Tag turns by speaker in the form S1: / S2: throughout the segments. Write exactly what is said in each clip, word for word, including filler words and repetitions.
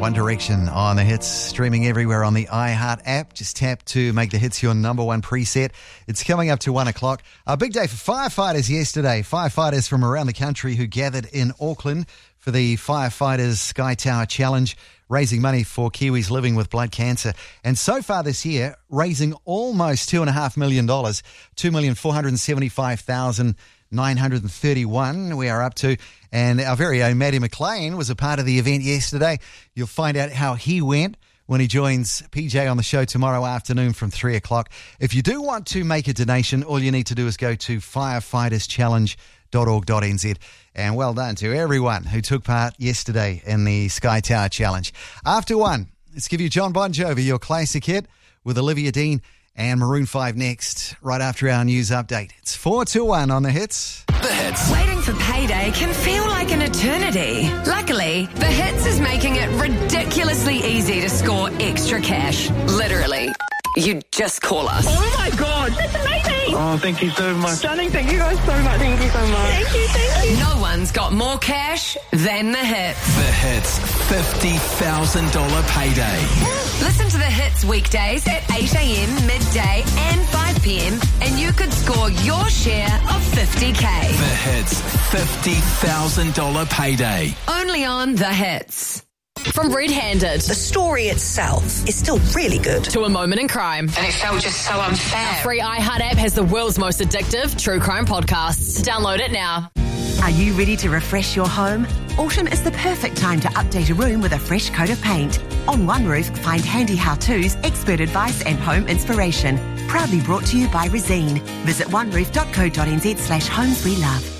S1: One Direction on the Hits, streaming everywhere on the iHeart app. Just tap to make the Hits your number one preset. It's coming up to one o'clock. A big day for firefighters yesterday. Firefighters from around the country who gathered in Auckland for the Firefighters Sky Tower Challenge, raising money for Kiwis living with blood cancer. And so far this year, raising almost two point five million dollars, two million four hundred seventy-five thousand nine hundred thirty-one we are up to. And our very own Maddie McLean was a part of the event yesterday. You'll find out how he went when he joins P J on the show tomorrow afternoon from three o'clock. If you do want to make a donation, all you need to do is go to firefighters challenge dot org dot n z. And well done to everyone who took part yesterday in the Sky Tower Challenge. After one, let's give you John Bon Jovi, your classic hit, with Olivia Dean and Maroon five next, right after our news update. It's four to one on the Hits.
S2: The Hits.
S3: Waiting for payday can feel like an eternity. Luckily, The Hits is making it ridiculously easy to score extra cash. Literally. You just call us.
S4: Oh my God, that's amazing!
S5: Oh, thank you so much.
S4: Stunning, thank you guys so much. Thank you so much. Thank you, thank you.
S3: No one's got more cash than The Hits.
S2: The Hits fifty thousand dollars payday.
S3: Listen to The Hits weekdays at eight a.m, midday and five p.m. and you could score your share of fifty K.
S2: The Hits fifty thousand dollars payday.
S3: Only on The Hits.
S6: From Red Handed
S7: The story itself is still really good.
S6: to A Moment in Crime.
S3: And it felt just so unfair.
S6: Free iHeart app has the world's most addictive true crime podcasts. Download it now.
S8: Are you ready to refresh your home? Autumn is the perfect time to update a room with a fresh coat of paint. On One Roof, find handy how-tos, expert advice and home inspiration. Proudly brought to you by Resine. Visit one roof dot co dot n z slash homes we love.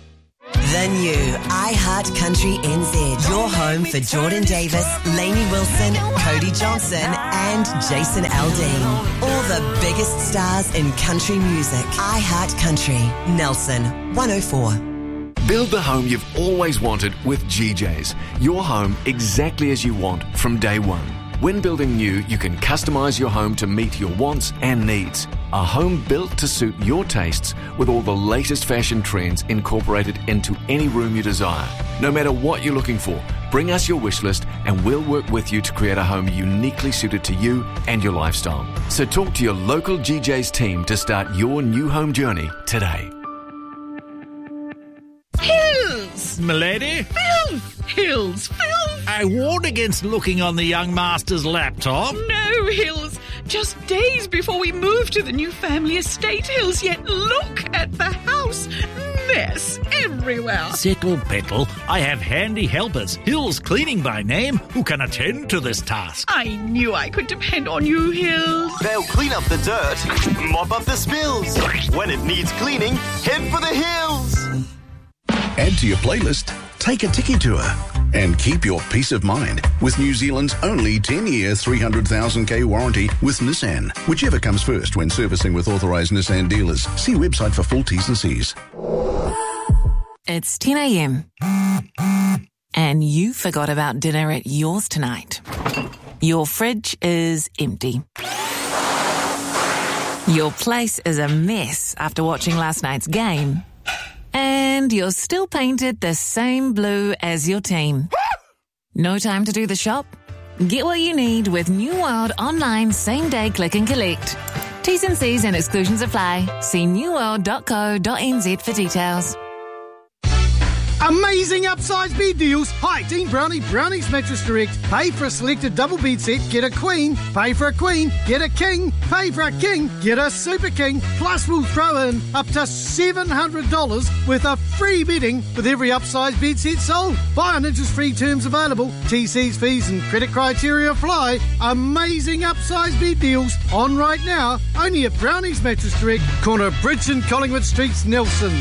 S7: The new iHeart Country N Z. Your home for Jordan Davis, Lainey Wilson, Cody Johnson and Jason Aldean. All the biggest stars in country music. iHeart Country. Nelson, one oh four.
S9: Build the home you've always wanted with G J's. Your home exactly as you want from day one. When building new, you can customise your home to meet your wants and needs. A home built to suit your tastes with all the latest fashion trends incorporated into any room you desire. No matter what you're looking for, bring us your wish list and we'll work with you to create a home uniquely suited to you and your lifestyle. So talk to your local G J's team to start your new home journey today.
S10: Hills! Milady? Filth! Hills! Filth! I warned against looking on the young master's laptop.
S4: No, Hills. Just days before we move to the new family estate, Hills, yet look at the house. Mess everywhere.
S10: Settle, Petal. I have handy helpers, Hills Cleaning by name, who can attend to this task.
S4: I knew I could depend on you, Hills.
S11: They'll clean up the dirt, mop up the spills. When it needs cleaning, head for the hills.
S12: Add to your playlist, take a Tiki Tour, and keep your peace of mind with New Zealand's only ten-year, three hundred thousand K warranty with Nissan. Whichever comes first when servicing with authorised Nissan dealers. See website for full T's and C's.
S13: It's ten a.m. and you forgot about dinner at yours tonight. Your fridge is empty. Your place is a mess after watching last night's game. And you're still painted the same blue as your team. No time to do the shop? Get what you need with New World Online Same Day Click and Collect. T's and C's and exclusions apply. See new world dot co dot n z for details.
S14: Amazing upsize bed deals. Hi, Dean Brownie, Brownie's Mattress Direct. Pay for a selected double bed set, get a queen. Pay for a queen, get a king. Pay for a king, get a super king. Plus we'll throw in up to seven hundred dollars worth of free bedding with every upsize bed set sold. Buy on interest-free terms available. T Cs, fees and credit criteria apply. Amazing upsize bed deals on right now. Only at Brownie's Mattress Direct, corner of Bridge and Collingwood Streets, Nelson.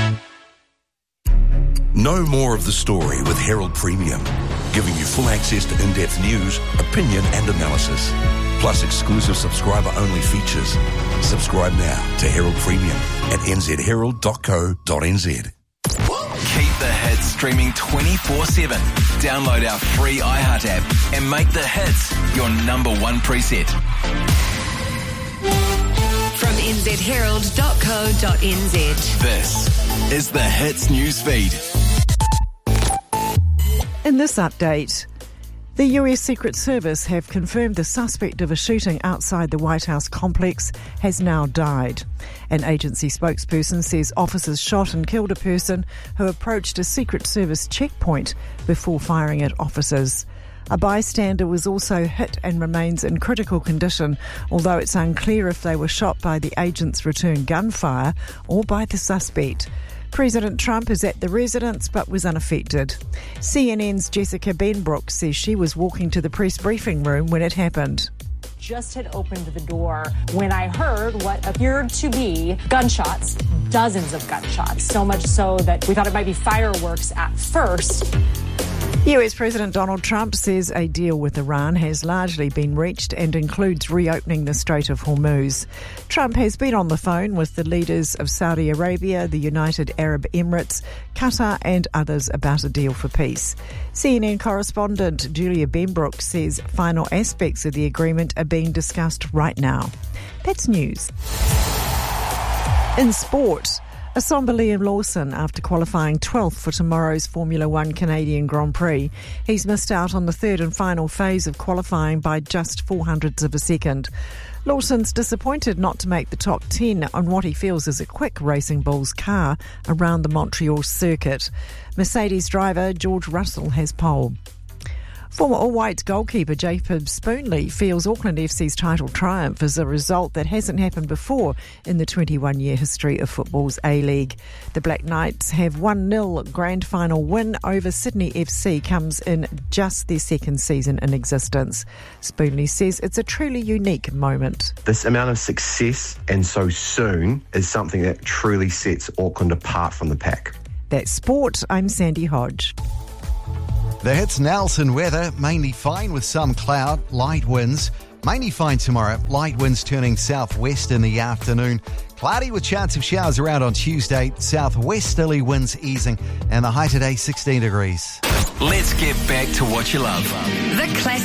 S15: Know more of the story with Herald Premium, giving you full access to in-depth news, opinion and analysis, plus exclusive subscriber-only features. Subscribe now to Herald Premium at n z herald dot co dot n z.
S2: Keep the Hits streaming twenty-four seven. Download our free iHeart app and make the Hits your number one preset.
S3: From n z herald dot co dot n z.
S2: This is the Hits news feed.
S16: In this update,
S5: The U S Secret Service have confirmed the suspect of a shooting outside the White House complex has now died. An agency spokesperson says officers shot and killed a person who approached a Secret Service checkpoint before firing at officers. A bystander was also hit and remains in critical condition, although it's unclear if they were shot by the agent's return gunfire or by the suspect. President Trump is at the residence but was unaffected. C N N's Jessica Benbrook says she was walking to the press briefing room when it happened.
S16: Just had opened the door when I heard what appeared to be gunshots, dozens of gunshots, so much so that we thought it might be fireworks at first.
S5: U S President Donald Trump says a deal with Iran has largely been reached and includes reopening the Strait of Hormuz. Trump has been on the phone with the leaders of Saudi Arabia, the United Arab Emirates, Qatar and others about a deal for peace. C N N correspondent Julia Benbrook says final aspects of the agreement are being discussed right now. That's news. In sport, Asomba Liam Lawson, after qualifying twelfth for tomorrow's Formula One Canadian Grand Prix, he's missed out on the third and final phase of qualifying by just four hundredths of a second. Lawson's disappointed not to make the top ten on what he feels is a quick Racing Bulls car around the Montreal circuit. Mercedes driver George Russell has pole. Former All-Whites goalkeeper Jacob Spoonley feels Auckland F C's title triumph is a result that hasn't happened before in the twenty-one-year history of football's A-League. The Black Knights have one nil grand final win over Sydney F C comes in just their second season in existence. Spoonley says it's a truly unique moment.
S17: This amount of success and so soon is something that truly sets Auckland apart from the pack.
S5: That's sport. I'm Sandy Hodge.
S1: The Hits Nelson weather, mainly fine with some cloud, light winds. Mainly fine tomorrow, light winds turning southwest in the afternoon. Cloudy with chance of showers around on Tuesday, southwesterly winds easing, and the high today sixteen degrees.
S2: Let's get back to what you love.
S3: The classic.